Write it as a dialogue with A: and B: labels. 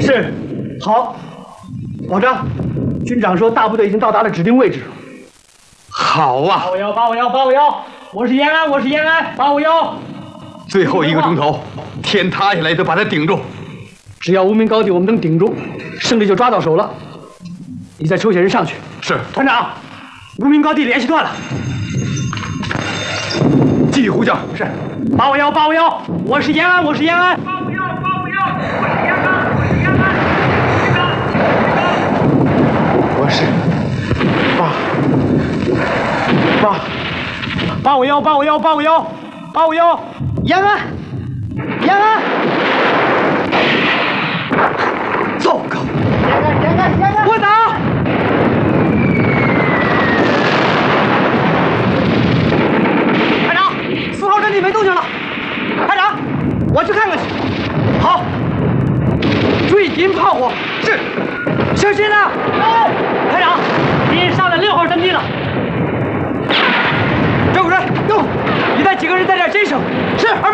A: 是，好，保障。军长说大部队已经到达了指定位置。
B: 好啊
C: 851，我是延安，851。
B: 最后1个钟头，天塌下来都把它顶住。
A: 只要无名高地我们能顶住，胜利就抓到手了。你再抽些人上去。
B: 是，
A: 团长，无名高地联系断了。
B: 继续呼叫。
A: 是，851，我是延安。
C: 851，我是延安。
B: 我是
C: 851，延安。
B: 糟糕！
C: 延安！
A: 我打！排长，4号阵地没动静了。排长，我去看看去。好，注意敌人炮火。是，小心啊！排长，敌人上了6号阵地了。赵主任，动！你带几个人在